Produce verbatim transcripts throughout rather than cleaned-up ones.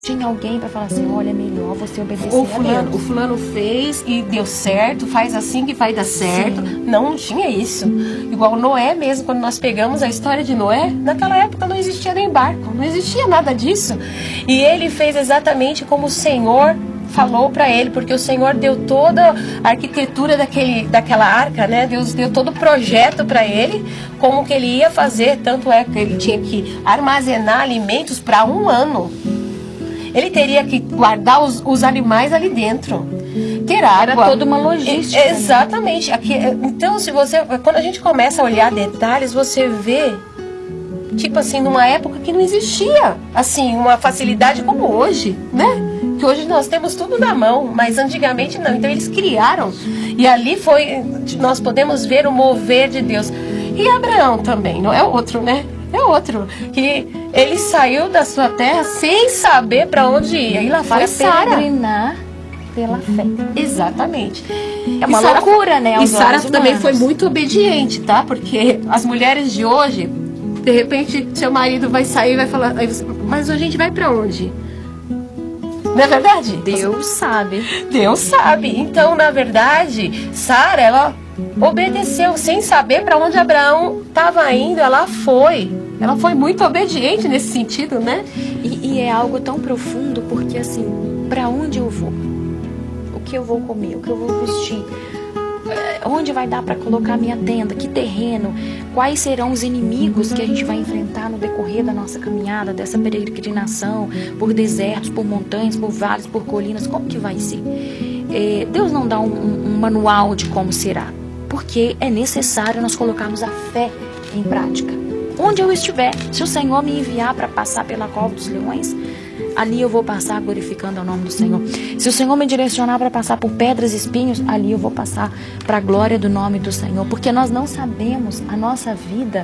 tinha alguém para falar assim, olha, é melhor você obedecer o a fulano, Deus. o fulano fez e deu certo, faz assim que vai dar certo. Sim. Não, não tinha isso. Igual Noé mesmo, quando nós pegamos a história de Noé, naquela época não existia nem barco, não existia nada disso. E ele fez exatamente como o Senhor falou para ele, porque o Senhor deu toda a arquitetura daquele, daquela arca, né? Deus deu todo o projeto para ele, como que ele ia fazer, tanto é que ele tinha que armazenar alimentos para um ano. Ele teria que guardar os, os animais ali dentro, ter água. Era toda uma logística. É, exatamente. Né? Aqui, então, se você, quando a gente começa a olhar detalhes, você vê, tipo assim, numa época que não existia, assim, uma facilidade como hoje, né? Que hoje nós temos tudo na mão, mas antigamente não. Então eles criaram, e ali foi, nós podemos ver o mover de Deus. E Abraão também, não é outro, né? É outro, que ele saiu da sua terra sem saber para onde ia. E lá foi Sara. Peregrinar pela fé. Exatamente. É uma Sarah, loucura, né? E Sara também humanos. foi muito obediente, tá? Porque as mulheres de hoje, de repente, seu marido vai sair e vai falar, mas a gente vai para onde? Não é verdade? Deus sabe. Deus sabe. Então, na verdade, Sara, ela obedeceu sem saber para onde Abraão estava indo. Ela foi. Ela foi muito obediente nesse sentido, né? E, e é algo tão profundo, porque assim, para onde eu vou? O que eu vou comer? O que eu vou vestir? Onde vai dar para colocar minha tenda? Que terreno? Quais serão os inimigos que a gente vai enfrentar no decorrer da nossa caminhada, dessa peregrinação, por desertos, por montanhas, por vales, por colinas? Como que vai ser? É, Deus não dá um, um manual de como será, porque é necessário nós colocarmos a fé em prática. Onde eu estiver, se o Senhor me enviar para passar pela cova dos leões, ali eu vou passar glorificando o nome do Senhor. Se o Senhor me direcionar para passar por pedras e espinhos, ali eu vou passar para a glória do nome do Senhor. Porque nós não sabemos, a nossa vida,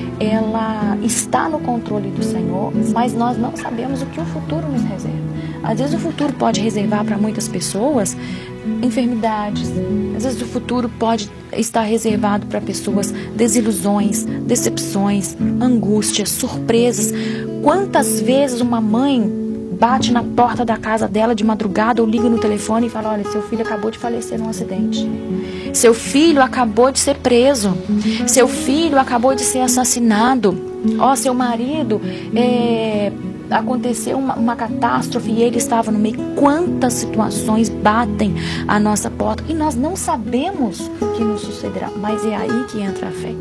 ela está no controle do Senhor, mas nós não sabemos o que o futuro nos reserva. Às vezes o futuro pode reservar para muitas pessoas enfermidades. Às vezes o futuro pode estar reservado para pessoas desilusões, decepções, angústias, surpresas. Quantas vezes uma mãe bate na porta da casa dela de madrugada ou liga no telefone e fala, olha, seu filho acabou de falecer num acidente. Seu filho acabou de ser preso. Seu filho acabou de ser assassinado. Ó, seu marido, é, aconteceu uma, uma catástrofe e ele estava no meio. Quantas situações batem à nossa porta e nós não sabemos o que nos sucederá. Mas é aí que entra a fé.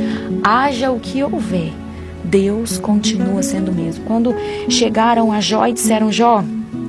Haja o que houver, Deus continua sendo o mesmo. Quando chegaram a Jó e disseram, Jó,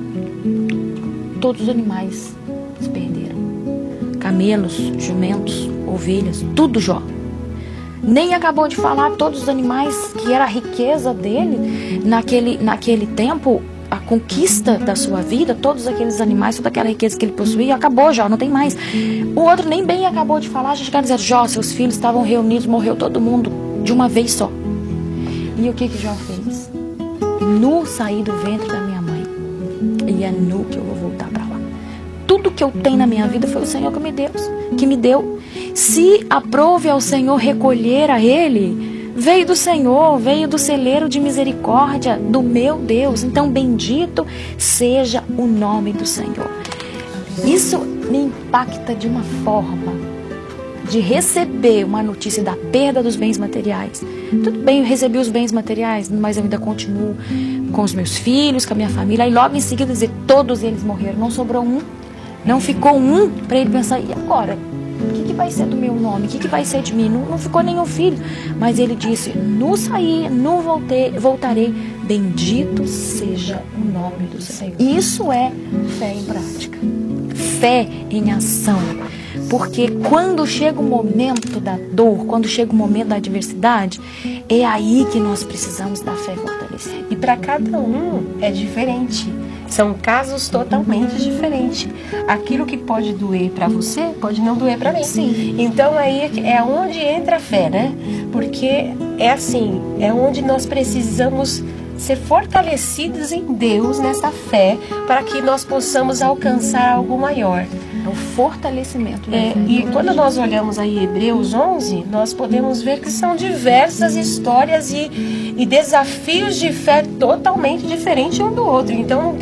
todos os animais se perderam. Camelos, jumentos, ovelhas, tudo Jó. Nem acabou de falar todos os animais que era a riqueza dele naquele, naquele tempo, a conquista da sua vida, todos aqueles animais, toda aquela riqueza que ele possuía, acabou Jó, não tem mais. O outro nem bem acabou de falar, já chegaram a dizer, Jó, seus filhos estavam reunidos, morreu todo mundo de uma vez só. E o que que Jó fez? Nu saí do ventre da minha mãe, e é nu que eu vou voltar para lá. Tudo que eu tenho na minha vida foi o Senhor que me deu, que me deu. Se aprove ao Senhor recolher a Ele, veio do Senhor, veio do celeiro de misericórdia do meu Deus. Então bendito seja o nome do Senhor. Isso me impacta de uma forma, de receber uma notícia da perda dos bens materiais. Tudo bem, eu recebi os bens materiais, mas eu ainda continuo com os meus filhos, com a minha família. E logo em seguida dizer, todos eles morreram, não sobrou um, não ficou um para ele pensar, e agora? O que, que vai ser do meu nome? O que, que vai ser de mim? Não, não ficou nenhum filho. Mas ele disse, no saí, no voltei, voltarei, bendito seja o nome do Senhor. Isso é fé em prática, fé em ação. Porque quando chega o momento da dor, quando chega o momento da adversidade, é aí que nós precisamos da fé fortalecida. E para cada um é diferente. São casos totalmente diferentes. Aquilo que pode doer para você, pode não doer para mim. Sim. Então aí é onde entra a fé, né? Porque é assim, é onde nós precisamos ser fortalecidos em Deus nessa fé para que nós possamos alcançar algo maior. É o fortalecimento da É, fé. e quando nós olhamos aí Hebreus onze, nós podemos ver que são diversas histórias e, e desafios de fé totalmente diferentes um do outro. Então,